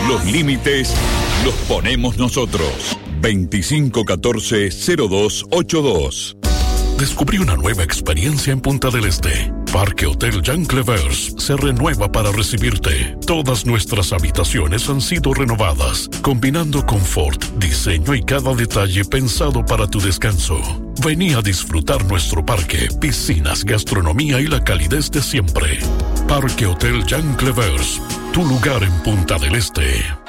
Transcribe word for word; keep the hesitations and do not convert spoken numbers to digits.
Los límites los ponemos nosotros. veinticinco catorce cero dos ochenta y dos. Descubrí una nueva experiencia en Punta del Este. Parque Hotel Jean Clevers se renueva para recibirte. Todas nuestras habitaciones han sido renovadas, combinando confort, diseño y cada detalle pensado para tu descanso. Vení a disfrutar nuestro parque, piscinas, gastronomía y la calidez de siempre. Parque Hotel Jean Clevers, tu lugar en Punta del Este.